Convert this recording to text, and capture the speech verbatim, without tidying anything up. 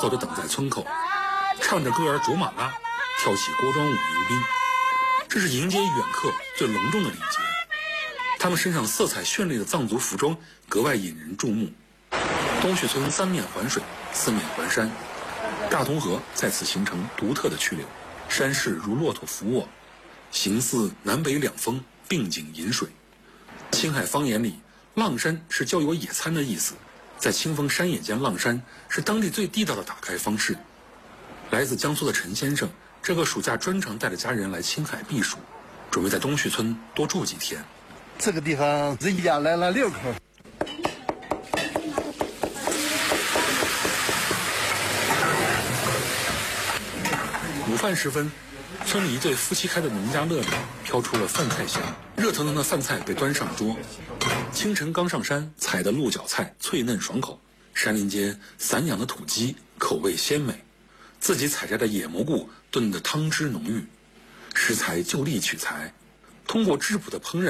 躁地等在村口，唱着歌儿卓玛拉，跳起锅庄舞迎宾。这是迎接远客最隆重的礼节。他们身上色彩绚丽的藏族服装格外引人注目。东旭村三面环水，四面环山，大同河在此形成独特的曲流，山势如骆驼伏卧，形似南北两峰并景饮水。青海方言里，浪山是郊游野餐的意思，在清风山野间浪山是当地最地道的打开方式。来自江苏的陈先生，这个暑假专程带着家人来青海避暑，准备在东旭村多住几天。 这个地方这一家来了六口。 午饭时分，村里一对夫妻开的农家乐里飘出了饭菜香，热腾腾的饭菜被端上桌。清晨刚上山采的鹿角菜脆嫩爽口，山林间散养的土鸡口味鲜美，自己采摘的野蘑菇炖得汤汁浓郁。食材就地取材，通过质朴的烹饪